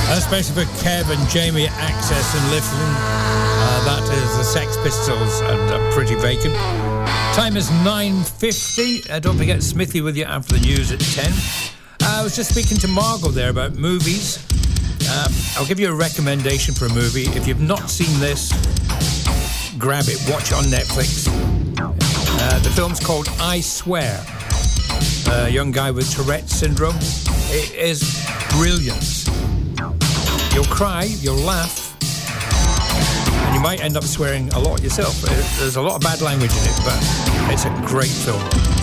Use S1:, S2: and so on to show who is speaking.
S1: Especially for Kev and Jamie, Access and Lifton. That is the Sex Pistols and Pretty Vacant. Time is 9:50. Don't forget Smithy with you after the news at 10. I was just speaking to Margot there about movies. I'll give you a recommendation for a movie. If you've not seen this, grab it, watch it on Netflix. The film's called I Swear. A young guy with Tourette's syndrome. It is brilliant. You'll cry, you'll laugh, and you might end up swearing a lot yourself. There's a lot of bad language in it, but it's a great film.